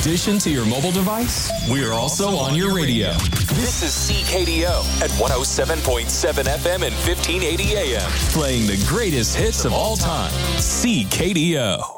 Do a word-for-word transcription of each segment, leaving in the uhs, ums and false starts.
addition to your mobile device, we're also on your radio. This is C K D O at one oh seven point seven F M and fifteen eighty A M. Playing the greatest hits of all time. C K D O.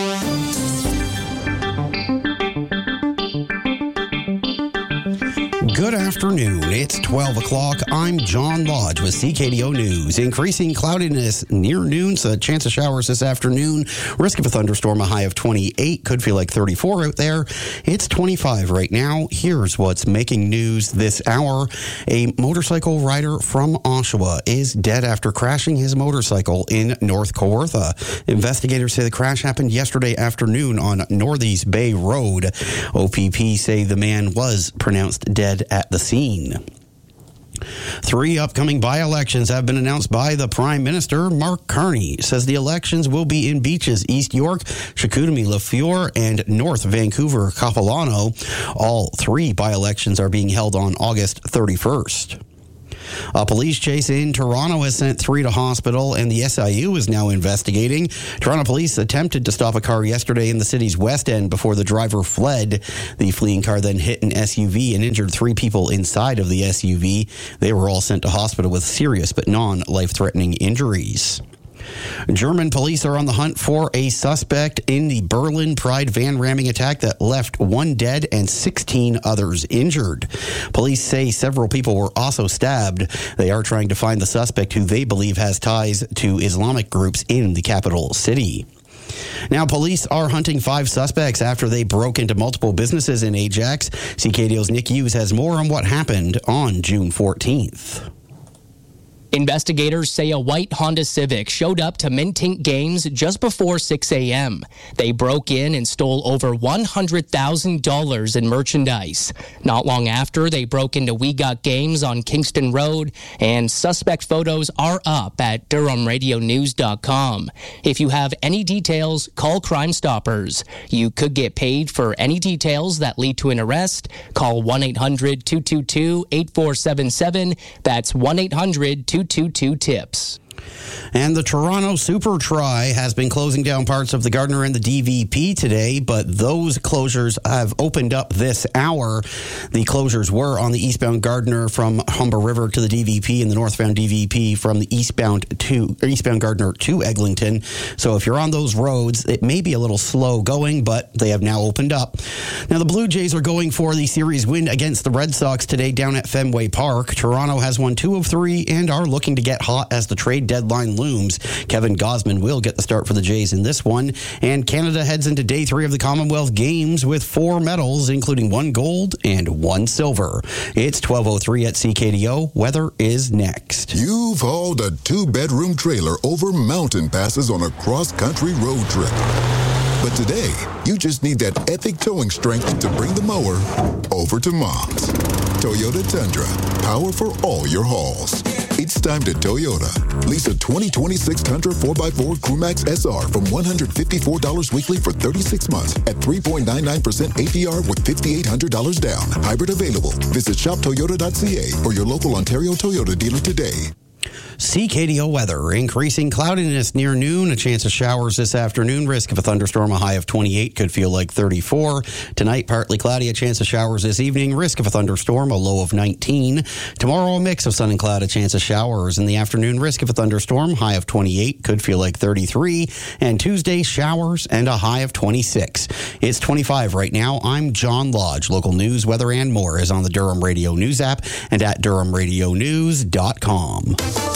Good afternoon. It's twelve o'clock. I'm John Lodge with C K D O News. Increasing cloudiness near noon, so a chance of showers this afternoon. Risk of a thunderstorm, a high of twenty-eight. Could feel like thirty-four out there. It's twenty-five right now. Here's what's making news this hour. A motorcycle rider from Oshawa is dead after crashing his motorcycle in North Kawartha. Investigators say the crash happened yesterday afternoon on Northeast Bay Road. O P P say the man was pronounced dead at the scene. Three upcoming by-elections have been announced by the Prime Minister. Mark Carney says the elections will be in Beaches, East York, Chicoutimi, Lafleur, and North Vancouver, Capilano. All three by-elections are being held on August thirty-first. A police chase in Toronto has sent three to hospital, and the S I U is now investigating. Toronto police attempted to stop a car yesterday in the city's west end before the driver fled. The fleeing car then hit an S U V and injured three people inside of the S U V. They were all sent to hospital with serious but non-life-threatening injuries. German police are on the hunt for a suspect in the Berlin Pride van ramming attack that left one dead and sixteen others injured. Police say several people were also stabbed. They are trying to find the suspect, who they believe has ties to Islamic groups in the capital city. Now, police are hunting five suspects after they broke into multiple businesses in Ajax. C K D O's Nick Hughes has more on what happened on June fourteenth. Investigators say a white Honda Civic showed up to Mintink Games just before six a.m. They broke in and stole over one hundred thousand dollars in merchandise. Not long after, they broke into We Got Games on Kingston Road, and suspect photos are up at Durham Radio News dot com. If you have any details, call Crime Stoppers. You could get paid for any details that lead to an arrest. Call one eight hundred two two two eight four seven seven. That's one eight hundred two two two tips. And the Toronto Super Tri has been closing down parts of the Gardiner and the D V P today, but those closures have opened up this hour. The closures were on the eastbound Gardiner from Humber River to the D V P and the northbound D V P from the eastbound to or eastbound Gardiner to Eglinton. So if you're on those roads, it may be a little slow going, but they have now opened up. Now the Blue Jays are going for the series win against the Red Sox today down at Fenway Park. Toronto has won two of three and are looking to get hot as the trade deadline looms. Kevin Gosman will get the start for the Jays in this one. And Canada heads into day three of the Commonwealth Games with four medals, including one gold and one silver. It's twelve oh three at C K D O. Weather is next. You've hauled a two-bedroom trailer over mountain passes on a cross-country road trip. But today, you just need that epic towing strength to bring the mower over to Mom's. Toyota Tundra, power for all your hauls. It's time to Toyota. Lease a twenty twenty-six Tundra four by four Crewmax S R from one hundred fifty-four dollars weekly for thirty-six months at three point nine nine percent A P R with five thousand eight hundred dollars down. Hybrid available. Visit shop toyota dot c a or your local Ontario Toyota dealer today. C K D O weather. Increasing cloudiness near noon. A chance of showers this afternoon. Risk of a thunderstorm, a high of twenty-eight. Could feel like thirty-four. Tonight, partly cloudy. A chance of showers this evening. Risk of a thunderstorm, a low of nineteen. Tomorrow, a mix of sun and cloud. A chance of showers in the afternoon. Risk of a thunderstorm, high of twenty-eight. Could feel like thirty-three. And Tuesday, showers and a high of twenty-six. It's twenty-five right now. I'm John Lodge. Local news, weather, and more is on the Durham Radio News app and at durham radio news dot com.